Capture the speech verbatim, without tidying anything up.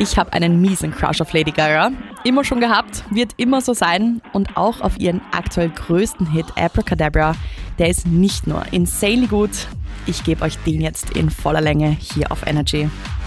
Ich habe einen miesen Crush auf Lady Gaga. Immer schon gehabt, wird immer so sein. Und auch auf ihren aktuell größten Hit Abracadabra. Der ist nicht nur insanely gut. Ich gebe euch den jetzt in voller Länge hier auf Energy.